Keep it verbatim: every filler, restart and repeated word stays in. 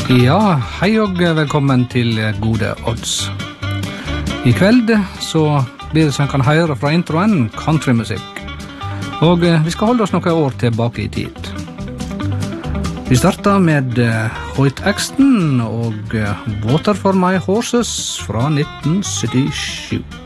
Ja, hei og velkommen til Gode Odds. I kveld så blir det som kan høre fra introen countrymusikk. Og vi skal holde oss noen år tilbake i tid. Vi starter med Hoyt Axton og Water for My Horses fra nitten syttisju.